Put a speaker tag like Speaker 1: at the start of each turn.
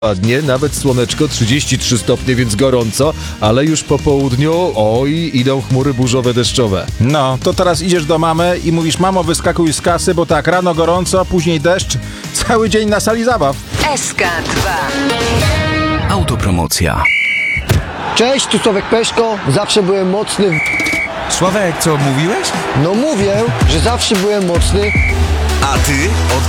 Speaker 1: ładnie, nawet słoneczko, 33 stopnie, więc gorąco, ale już po południu, idą chmury burzowe, deszczowe.
Speaker 2: No, to teraz idziesz do mamy i mówisz: mamo, wyskakuj z kasy, bo tak, rano gorąco, później deszcz, cały dzień na sali zabaw.
Speaker 3: SK2.
Speaker 4: Autopromocja.
Speaker 5: Cześć, tu Sławek Peszko, zawsze byłem mocny.
Speaker 4: Sławek, co mówiłeś?
Speaker 5: No mówię, że zawsze byłem mocny.
Speaker 4: A ty od